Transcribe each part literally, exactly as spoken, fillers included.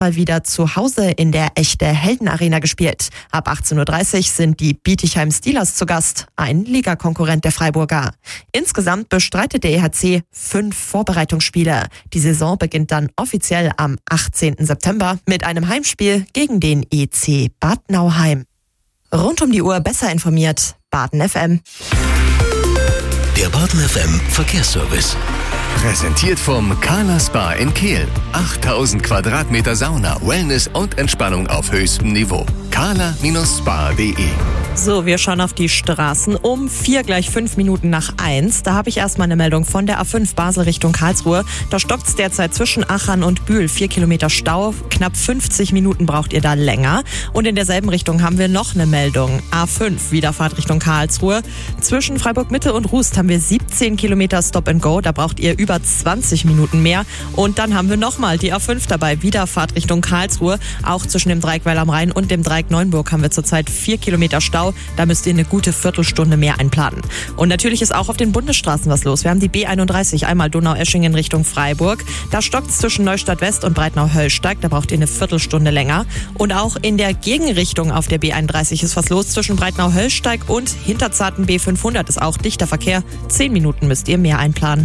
mal wieder zu Hause in der Echte Heldenarena gespielt. Ab achtzehn Uhr dreißig sind die Bietigheim Steelers zu Gast, ein Ligakonkurrent der Freiburger. Insgesamt bestreitet der E H C fünf Vorbereitungsspiele. Die Saison beginnt dann offiziell am achtzehnten September mit einem Heimspiel gegen den E C Bad Nauheim. Rund um die Uhr besser informiert, Baden F M. Der Baden F M Verkehrsservice. Präsentiert vom Carla Spa in Kehl. achttausend Quadratmeter Sauna, Wellness und Entspannung auf höchstem Niveau. carla Spa punkt de. So, wir schauen auf die Straßen um vier gleich fünf Minuten nach eins. Da habe ich erstmal eine Meldung von der A fünf Basel Richtung Karlsruhe. Da stockt es derzeit zwischen Achern und Bühl. Vier Kilometer Stau, knapp fünfzig Minuten braucht ihr da länger. Und in derselben Richtung haben wir noch eine Meldung. A fünf, Wiederfahrt Richtung Karlsruhe. Zwischen Freiburg-Mitte und Rust haben wir siebzehn Kilometer Stop and Go. Da braucht ihr über zwanzig Minuten mehr. Und dann haben wir nochmal die A fünf dabei, Wiederfahrt Richtung Karlsruhe. Auch zwischen dem Dreieck Weil am Rhein und dem Dreieck Neuenburg haben wir zurzeit vier Kilometer Stau. Da müsst ihr eine gute Viertelstunde mehr einplanen. Und natürlich ist auch auf den Bundesstraßen was los. Wir haben die B einunddreißig, einmal Donaueschingen Richtung Freiburg. Da stockt es zwischen Neustadt West und Breitnau-Höllsteig. Da braucht ihr eine Viertelstunde länger. Und auch in der Gegenrichtung auf der B einunddreißig ist was los. Zwischen Breitnau-Höllsteig und Hinterzarten B fünfhundert ist auch dichter Verkehr. Zehn Minuten müsst ihr mehr einplanen.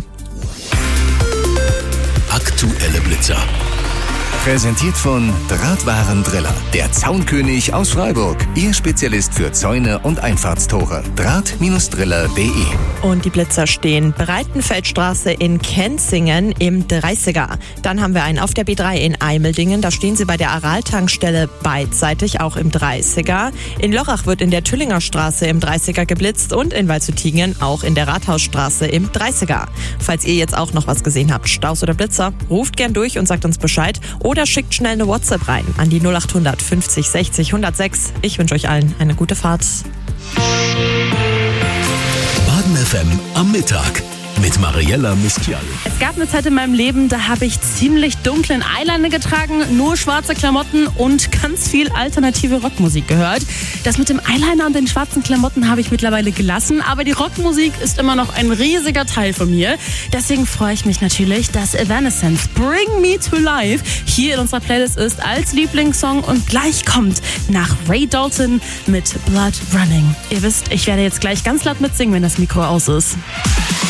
Aktuelle Blitzer. Präsentiert von Drahtwarendriller, der Zaunkönig aus Freiburg. Ihr Spezialist für Zäune und Einfahrtstore. Draht Driller punkt de. Und die Blitzer stehen Breitenfeldstraße in Kenzingen im dreißiger. Dann haben wir einen auf der B drei in Eimeldingen. Da stehen sie bei der Aral-Tankstelle beidseitig, auch im dreißiger. In Lörrach wird in der Tüllinger Straße im dreißiger geblitzt und in Waldshüttingen auch in der Rathausstraße im dreißiger. Falls ihr jetzt auch noch was gesehen habt, Staus oder Blitzer, ruft gern durch und sagt uns Bescheid. Oder schickt schnell eine WhatsApp rein an die null achthundert fünfzig sechzig hundertsechs. Ich wünsche euch allen eine gute Fahrt. Baden F M am Mittag mit Mariella Miskial. Es gab eine Zeit in meinem Leben, da habe ich ziemlich dunklen Eyeliner getragen, nur schwarze Klamotten und ganz viel alternative Rockmusik gehört. Das mit dem Eyeliner und den schwarzen Klamotten habe ich mittlerweile gelassen, aber die Rockmusik ist immer noch ein riesiger Teil von mir. Deswegen freue ich mich natürlich, dass Evanescence Bring Me to Life hier in unserer Playlist ist als Lieblingssong und gleich kommt nach Ray Dalton mit Blood Running. Ihr wisst, ich werde jetzt gleich ganz laut mitsingen, wenn das Mikro aus ist.